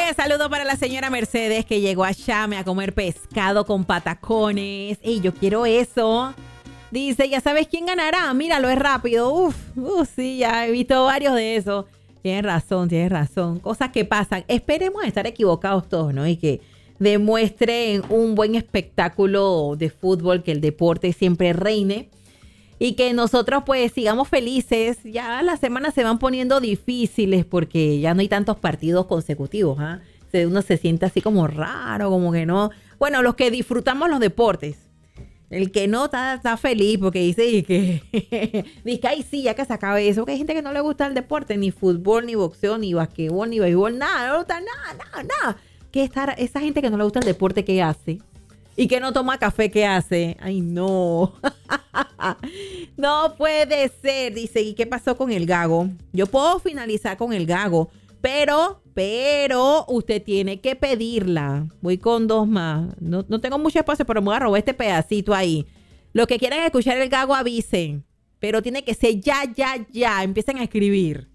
Oye, saludo para la señora Mercedes que llegó a Chame a comer pescado con patacones. ¡Ey, yo quiero eso! Dice, ¿ya sabes quién ganará? Míralo, es rápido. Sí, ya he visto varios de esos. Tienes razón. Cosas que pasan. Esperemos estar equivocados todos, ¿no? Y que demuestren un buen espectáculo de fútbol, que el deporte siempre reine. Y que nosotros pues sigamos felices. Ya las semanas se van poniendo difíciles porque ya no hay tantos partidos consecutivos. Uno se siente así como raro, como que no. Bueno, los que disfrutamos los deportes. El que no está feliz porque dice que dice, ay sí, ya que se acabe eso. Que hay gente que no le gusta el deporte, ni fútbol, ni boxeo, ni basquetbol, ni béisbol, nada, no le gusta nada. Esa gente que no le gusta el deporte, ¿qué hace? Y que no toma café, ¿qué hace? Ay, no. No puede ser. Dice, ¿y qué pasó con el gago? Yo puedo finalizar con el gago, pero usted tiene que pedirla. Voy con dos más. No tengo mucho espacio, pero me voy a robar este pedacito ahí. Los que quieran escuchar el gago avisen. Pero tiene que ser ya. Empiecen a escribir.